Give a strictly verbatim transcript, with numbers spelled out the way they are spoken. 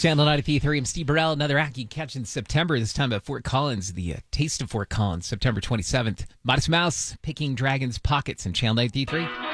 Channel ninety-three, I'm Steve Burrell. Another act you catch in September, this time at Fort Collins, the uh, Taste of Fort Collins, September twenty-seventh. Modest Mouse, Picking Dragons Pockets in Channel ninety-three.